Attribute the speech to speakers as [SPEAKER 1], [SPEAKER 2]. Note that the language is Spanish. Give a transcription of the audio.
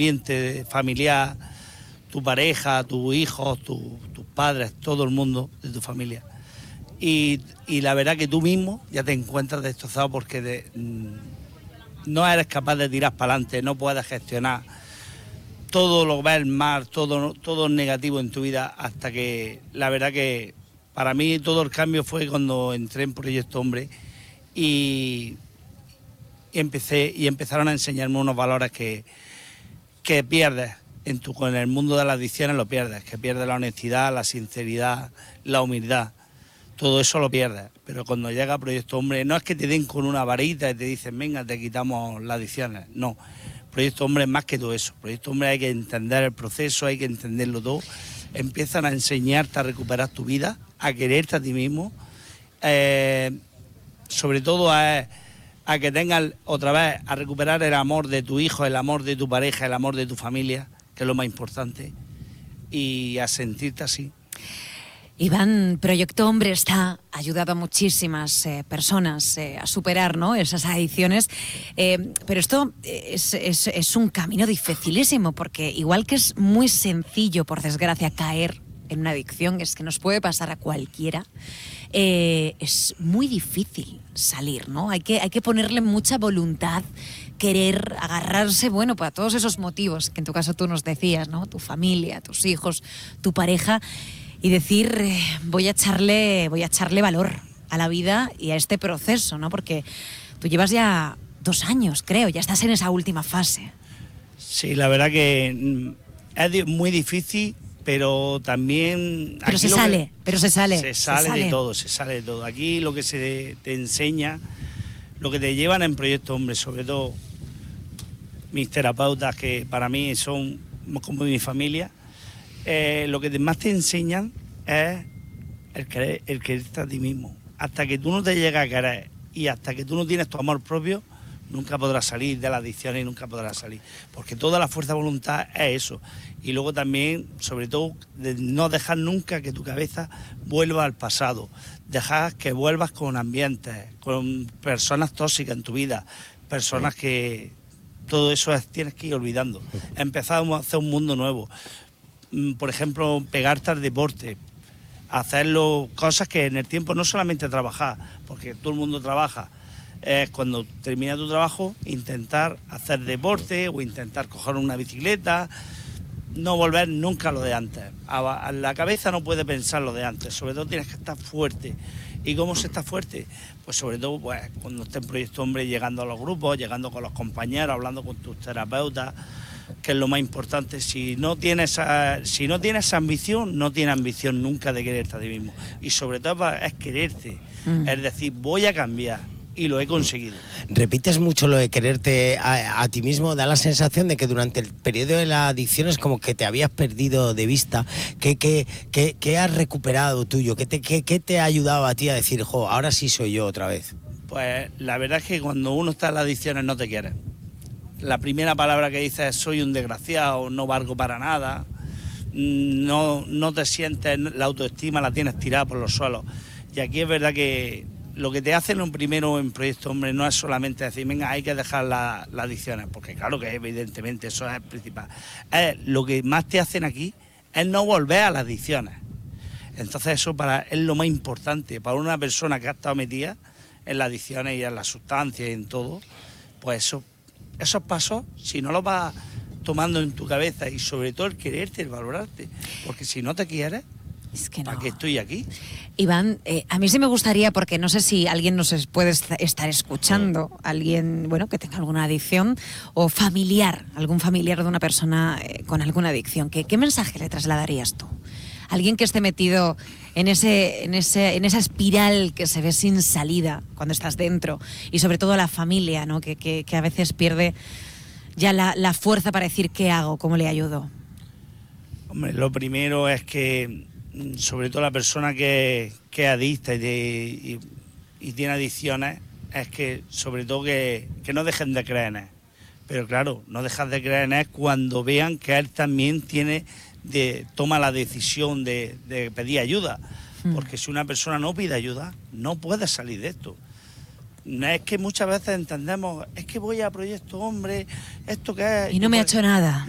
[SPEAKER 1] ambiente familiar, tu pareja, tus hijos, tus padres, todo el mundo de tu familia. Y la verdad que tú mismo ya te encuentras destrozado porque no eres capaz de tirar para adelante, no puedes gestionar. Todo lo ves mal, todo negativo en tu vida, hasta que la verdad que para mí todo el cambio fue cuando entré en Proyecto Hombre y empezaron a enseñarme unos valores que pierdes con el mundo de las adicciones, lo pierdes, que pierdes la honestidad, la sinceridad, la humildad, todo eso lo pierdes. Pero cuando llega Proyecto Hombre, no es que te den con una varita y te dicen, venga, te quitamos las adicciones, no. Proyecto Hombre es más que todo eso. Proyecto Hombre hay que entender el proceso, hay que entenderlo todo. Empiezan a enseñarte a recuperar tu vida, a quererte a ti mismo, sobre todo a que tengas otra vez, a recuperar el amor de tu hijo, el amor de tu pareja, el amor de tu familia, que es lo más importante, y a sentirte así.
[SPEAKER 2] Iván, Proyecto Hombre está ayudado a muchísimas personas a superar, ¿no?, esas adicciones, pero esto es un camino dificilísimo, porque igual que es muy sencillo, por desgracia, caer en una adicción, es que nos puede pasar a cualquiera, es muy difícil salir, ¿no? Hay que ponerle mucha voluntad, querer agarrarse, bueno, para todos esos motivos que en tu caso tú nos decías, ¿no?, tu familia, tus hijos, tu pareja, y decir, voy a echarle valor a la vida y a este proceso, ¿no? Porque tú llevas ya 2 años, creo, ya estás en esa última fase.
[SPEAKER 1] Sí, la verdad que es muy difícil, pero también...
[SPEAKER 2] Pero se sale.
[SPEAKER 1] Se sale de todo. Aquí lo que te enseña, lo que te llevan en Proyecto Hombre, sobre todo mis terapeutas, que para mí son como mi familia, lo que más te enseñan es el quererte a ti mismo. Hasta que tú no te llegas a querer y hasta que tú no tienes tu amor propio, nunca podrás salir de la adicción y nunca podrás salir. Porque toda la fuerza de voluntad es eso. Y luego también, sobre todo, de no dejar nunca que tu cabeza vuelva al pasado. Dejar que vuelvas con ambientes, con personas tóxicas en tu vida, personas que todo eso tienes que ir olvidando. Empezamos a hacer un mundo nuevo. Por ejemplo, pegarte al deporte, hacerlo, cosas que en el tiempo, no solamente trabajar, porque todo el mundo trabaja, es cuando termina tu trabajo, intentar hacer deporte o intentar coger una bicicleta, no volver nunca a lo de antes. A la cabeza no puede pensar lo de antes, sobre todo tienes que estar fuerte. ¿Y cómo se está fuerte? Pues sobre todo pues, cuando esté en Proyecto Hombre, llegando a los grupos, llegando con los compañeros, hablando con tus terapeutas, que es lo más importante. Si no tienes ambición, no tienes ambición nunca de quererte a ti mismo. Y sobre todo es quererte, es decir, voy a cambiar. Y lo he conseguido.
[SPEAKER 3] Repites mucho lo de quererte a ti mismo. Da la sensación de que durante el periodo de la adicción es como que te habías perdido de vista. ¿Qué has recuperado tuyo? ¿Qué te ha ayudado a ti a decir, jo, ahora sí soy yo otra vez?
[SPEAKER 1] Pues la verdad es que cuando uno está en las adicciones no te quieres. La primera palabra que dices es soy un desgraciado, no valgo para nada. No te sientes, la autoestima la tienes tirada por los suelos. Y aquí es verdad que lo que te hacen primero en Proyecto Hombre no es solamente decir, venga, hay que dejar las adicciones, porque claro que evidentemente eso es el principal. Lo que más te hacen aquí es no volver a las adicciones. Entonces eso es lo más importante. Para una persona que ha estado metida en las adicciones y en las sustancias y en todo, pues esos pasos, si no los vas tomando en tu cabeza y sobre todo el quererte, el valorarte, porque si no te quieres,
[SPEAKER 2] es que no.
[SPEAKER 1] ¿para qué estoy aquí?
[SPEAKER 2] Iván, a mí sí me gustaría, porque no sé si alguien nos puede estar escuchando, alguien, bueno, que tenga alguna adicción o algún familiar de una persona con alguna adicción. ¿Qué mensaje le trasladarías tú? Alguien que esté metido en esa espiral que se ve sin salida cuando estás dentro, y sobre todo a la familia, ¿no?, que a veces pierde ya la fuerza para decir ¿qué hago? ¿Cómo le ayudo?
[SPEAKER 1] Hombre, lo primero es que sobre todo la persona que es adicta y tiene adicciones, es que sobre todo que no dejen de creer en él. Pero claro, no dejas de creer en él cuando vean que él también toma la decisión de pedir ayuda. Porque si una persona no pide ayuda, no puede salir de esto. Es que muchas veces entendemos, es que voy a Proyecto Hombre, ¿esto qué es?
[SPEAKER 2] Y no me ha hecho nada.